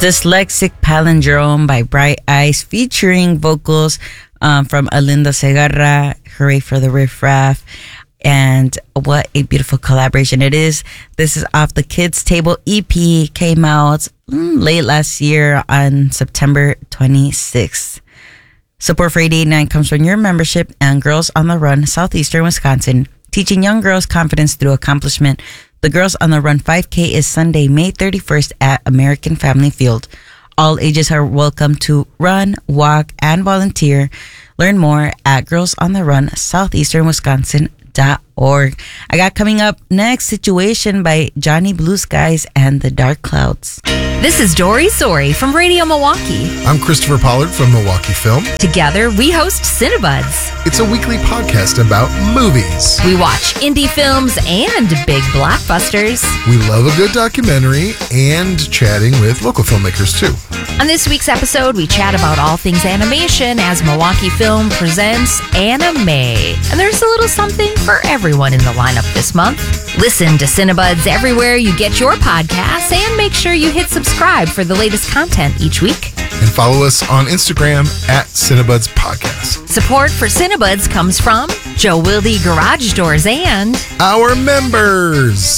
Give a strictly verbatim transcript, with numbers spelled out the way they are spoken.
Dyslexic Palindrome by Bright Eyes, featuring vocals um, from Alinda Segarra. Hooray for the Riff Raff. And what a beautiful collaboration it is. This is off the Kids Table E P. Came out mm, late last year on September twenty-sixth. Support for eight eighty-nine comes from your membership and Girls on the Run, Southeastern Wisconsin, teaching young girls confidence through accomplishment. The Girls on the Run five K is Sunday, May thirty-first at American Family Field. All ages are welcome to run, walk, and volunteer. Learn more at Girls on the Run, Southeastern Wisconsin. Dot org. I got coming up next, Situation by Johnny Blue Skies and the Dark Clouds. This is Dory Sori from Radio Milwaukee. I'm Christopher Pollard from Milwaukee Film. Together, we host Cinebuds. It's a weekly podcast about movies. We watch indie films and big blockbusters. We love a good documentary and chatting with local filmmakers, too. On this week's episode, we chat about all things animation as Milwaukee Film presents Anime. And there's a little something for everyone in the lineup this month. Listen to Cinebuds everywhere you get your podcasts and make sure you hit subscribe for the latest content each week. And follow us on Instagram at Cinebuds Podcast. Support for Cinebuds comes from Joe Wilde Garage Doors and our members.